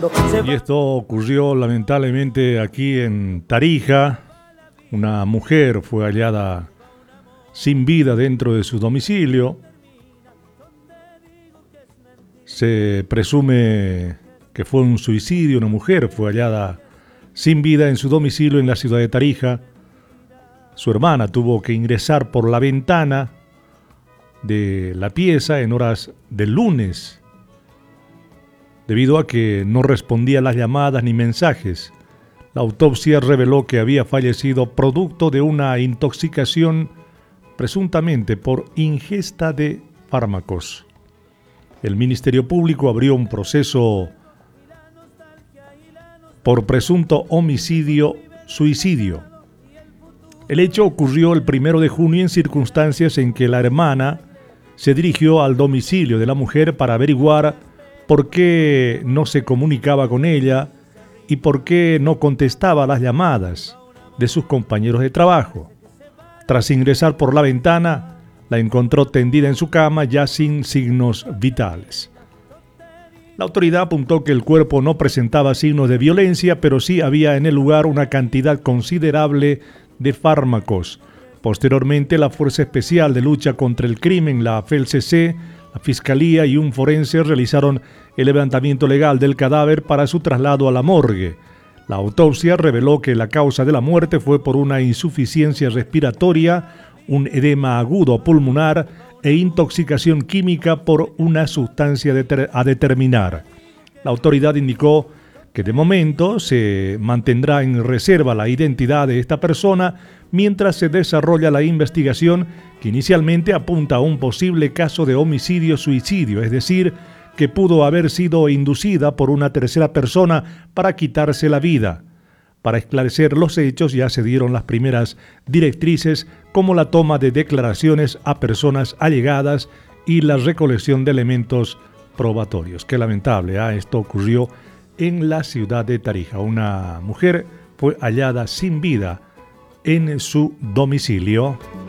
Y esto ocurrió lamentablemente aquí en Tarija. Una mujer fue hallada sin vida dentro de su domicilio. Se presume que fue un suicidio. Una mujer fue hallada sin vida en su domicilio en la ciudad de Tarija. Su hermana tuvo que ingresar por la ventana de la pieza en horas del lunes, debido a que no respondía a las llamadas ni mensajes. La autopsia reveló que había fallecido producto de una intoxicación, presuntamente por ingesta de fármacos. El Ministerio Público abrió un proceso por presunto homicidio-suicidio. El hecho ocurrió el 1 de junio en circunstancias en que la hermana se dirigió al domicilio de la mujer para averiguar por qué no se comunicaba con ella y por qué no contestaba las llamadas de sus compañeros de trabajo. Tras ingresar por la ventana, la encontró tendida en su cama ya sin signos vitales. La autoridad apuntó que el cuerpo no presentaba signos de violencia, pero sí había en el lugar una cantidad considerable de fármacos. Posteriormente, la Fuerza Especial de Lucha contra el Crimen, la FELCC, la Fiscalía y un forense realizaron el levantamiento legal del cadáver para su traslado a la morgue. La autopsia reveló que la causa de la muerte fue por una insuficiencia respiratoria, un edema agudo pulmonar e intoxicación química por una sustancia a determinar. La autoridad indicó que de momento se mantendrá en reserva la identidad de esta persona mientras se desarrolla la investigación, que inicialmente apunta a un posible caso de homicidio-suicidio, es decir, que pudo haber sido inducida por una tercera persona para quitarse la vida. Para esclarecer los hechos ya se dieron las primeras directrices, como la toma de declaraciones a personas allegadas y la recolección de elementos probatorios. Qué lamentable, esto ocurrió en la ciudad de Tarija. Una mujer fue hallada sin vida en su domicilio.